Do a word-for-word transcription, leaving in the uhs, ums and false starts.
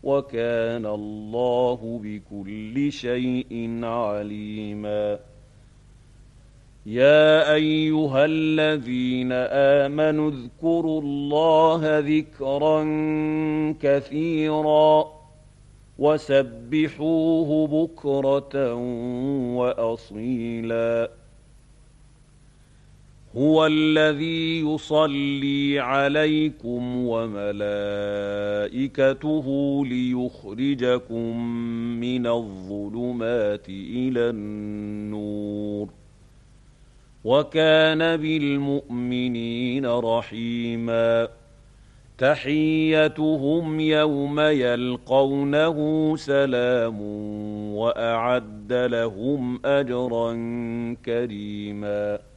وكان الله بكل شيء عليما. يا أيها الذين آمنوا اذكروا الله ذكرا كثيرا وسبحوه بكرة وأصيلا. هو الذي يصلي عليكم وملائكته ليخرجكم من الظلمات إلى النور وكان بالمؤمنين رحيما. تحيتهم يوم يلقونه سلام وأعد لهم أجرا كريما.